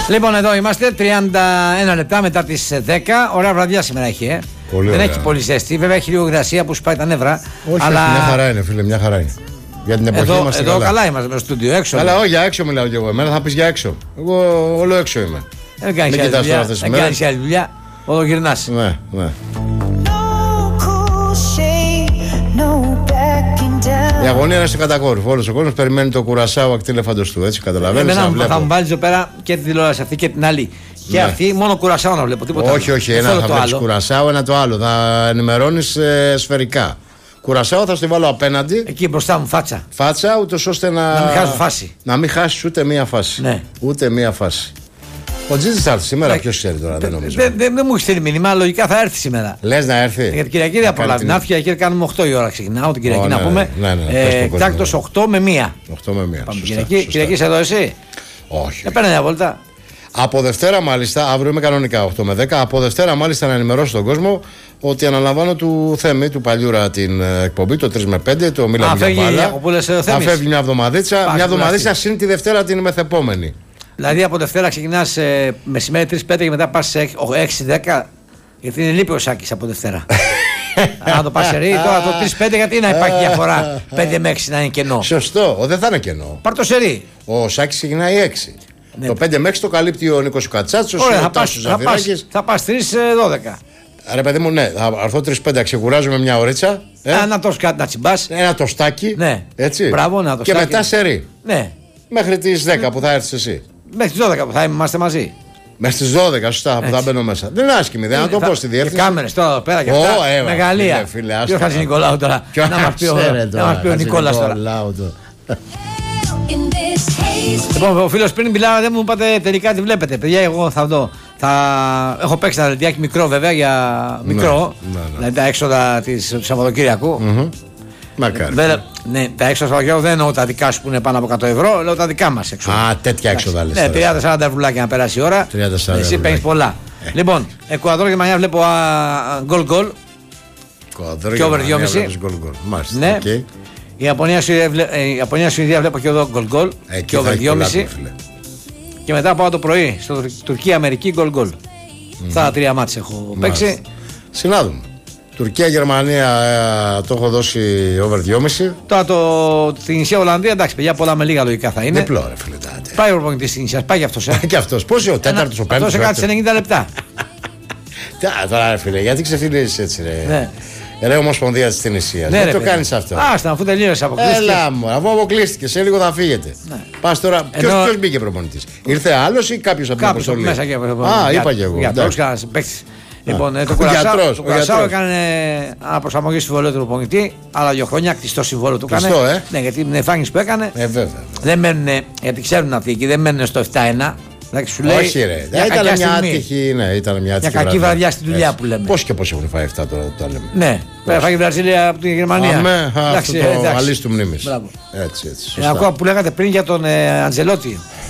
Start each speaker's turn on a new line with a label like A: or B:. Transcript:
A: Λοιπόν, εδώ είμαστε 31 λεπτά μετά τις 10. Ωραία βραδιά σήμερα έχει,
B: Πολύ
A: δεν
B: ωραία.
A: έχει πολύ ζέστη. Βέβαια έχει λίγο υγρασία που σπάει τα νεύρα.
B: Όχι,
A: αλλά...
B: μια χαρά είναι, φίλε, μια χαρά είναι. Για την εποχή είμαστε
A: εδώ
B: καλά.
A: καλά είμαστε με στο στούντιο, έξω.
B: Αλλά όχι, για έξω μιλάω κι εγώ. Εμένα θα πεις για έξω. Εγώ όλο έξω είμαι.
A: Δεν κάνεις άλλη δουλειά. Δεν κάνεις άλλη δουλειά. Όλο γυρνάς.
B: Ναι, ναι. Η αγωνία είναι στο κατακόρυφο. Όλος ο κόσμος περιμένει το Κουρασάο ακτή Ελεφαντοστού. Έτσι καταλαβαίνεις.
A: Θα μου βάλεις εδώ πέρα και τη τηλεόραση αυτή και την άλλη. Και αυτή, μόνο Κουρασάο να βλέπω. Τίποτα.
B: Όχι, ένα θα βλέπεις Κουρασάο, ένα το άλλο. Θα ενημερώνεις σφαιρικά. Κουρασάο θα στη βάλω απέναντι.
A: Εκεί μπροστά μου, φάτσα.
B: Φάτσα, ούτως ώστε να
A: μην χάσω φάση.
B: Να μην χάσεις ούτε μία φάση.
A: Ναι.
B: Ούτε μία φάση. Ο Τζίτζης θα έρθει σήμερα, ποιος ξέρει τώρα, δεν νομίζω.
A: Δεν μου έχει στείλει μήνυμα, λογικά θα έρθει σήμερα.
B: Λες να έρθει.
A: Για την Κυριακή δεν προλάβει. Να έρθει Κυριακή, κάνουμε 8 η ώρα. Ξεκινάω την Κυριακή να πούμε. Εκτάκτος 8 με 1.
B: 8 με 1.
A: Κυριακή είσαι εδώ εσύ.
B: Όχι.
A: Παίρνει μια βόλτα.
B: Από Δευτέρα μάλιστα, αύριο είμαι κανονικά 8 με 10. Από Δευτέρα μάλιστα να ενημερώσω τον κόσμο ότι αναλαμβάνω του Θέμη, του Παλιούρα την εκπομπή, το 3 με 5, το Μίλαμε για μπάλα. Θα φεύγει μια εβδομαδίτσα. Μια εβδομαδίτσα συν τη Δευτέρα την μεθεπόμενη.
A: Δηλαδή από Δευτέρα ξεκινάς μεσημέρι 3-5 και μετά πας 6-10. Γιατί είναι λείπει ο Σάκης από Δευτέρα. Αν το πας σερί, τώρα το 3-5 γιατί να υπάρχει διαφορά 5 με 6 να είναι κενό.
B: Σωστό, δεν θα είναι κενό.
A: Πάρ' το σερί.
B: Ο Σάκης ξεκινάει 6. Ναι. Το 5 με 6 το καλύπτει ο Νίκος Κατσάτσος.
A: Ωραία, θα πας 3-12.
B: Ρε παιδί μου, ναι, θα έρθω 3-5, ξεκουράζομαι μια ωρίτσα.
A: Να τος κάτι να τσιμπάς.
B: Ένα τοστάκι.
A: Ναι.
B: Έτσι.
A: Μπράβο, ένα
B: και μετά σερί.
A: Ναι.
B: Μέχρι τις 10 που θα έρθεις εσύ.
A: Μέχρι τις 12 που θα είμαστε μαζί.
B: Μέχρι τις 12 σωστά που θα μπαίνω μέσα. Δεν είναι άσχημη, δεν να το πω στη διεύθυνση.
A: Κάμερες τώρα εδώ πέρα και αυτά. Μεγαλεία. Ποιο Χατζη Νικολάου τώρα. Να μας πει ο Νικόλας τώρα. Λοιπόν, ο φίλος πριν μιλάω, δεν μου είπατε τελικά τι βλέπετε. Παιδιά, εγώ θα δω. Έχω παίξει ένα δελτιάκι μικρό βέβαια για μικρό. Δηλαδή τα έξοδα του Σαββατοκύριακου.
B: Μακάρι.
A: Ναι, τα έξοδα Σαββατοκύριακου δεν εννοώ τα δικά σου που είναι πάνω από 100 ευρώ, λέω τα δικά μας έξοδα.
B: Α, τέτοια έξοδα λες.
A: Ναι, 30-40 ευρουλάκια να περάσει η ώρα. Εσύ παίρνεις πολλά. Λοιπόν, Εκουαδόρ Γερμανία βλέπω γκολ. Και over 2,5. Ναι. Η Ιαπωνία-Σουηδία βλέπω και εδώ γκολ. Και over 2,5. Και μετά πάω το πρωί στο Τουρκία-Αμερική γκολ. Αυτά τα τρία μάτς έχω παίξει.
B: Συνάδουμε. Τουρκία-Γερμανία το έχω δώσει over 2,5.
A: Τώρα την Νησιά-Ολλανδία, εντάξει, παιδιά, πολλά με λίγα λογικά θα είναι.
B: Διπλό, ρε φίλε.
A: Πάει ο προπονητής της Νησιάς, πάει και αυτός.
B: Και αυτός. Πώς είναι ο τέταρτος, ο πέμπτος.
A: Αυτό σε 90 λεπτά.
B: Τώρα, ρε φίλε, γιατί ξεφυλίζεις έτσι, ρε. Ρε Ομοσπονδία της Τινησίας.
A: Ναι,
B: δεν το κάνεις αυτό.
A: Άστα, αφού τελείωσε, αποκλείστηκε.
B: Έλα μου, αφού αποκλείστηκε, σε λίγο θα φύγετε. Ναι. Πας τώρα. Ποιος μπήκε προπονητής? Ήρθε άλλος ή κάποιος από την αποστολή?
A: Μέσα και
B: είπα και εγώ.
A: Γιατρός, κανένας παίκτης. Λοιπόν, το Κουρασάο έκανε αναπροσαρμογή στο συμβόλαιο του προπονητή. Άλλα 2 χρόνια κτιστό συμβόλαιο του έκανε. Ναι, γιατί την εμφάνιση που έκανε. Δεν μένουν, γιατί ξέρουν αυτοί εκεί, δεν μένουν στο 7-1.
B: Όχι, ρε. Ήταν μια άτυχη. Ναι, ήταν μια άτυχη.
A: Για κακή βραδιά στη δουλειά που λέμε.
B: Πώς και πώς έχουν φάει 7 τώρα που τα λέμε.
A: Ναι, φάει η Βραζίλια από την Γερμανία.
B: Αυτό το αλής του μνήμης.
A: Έτσι.
B: Ακούω
A: που λέγατε πριν για τον Αντζελότη.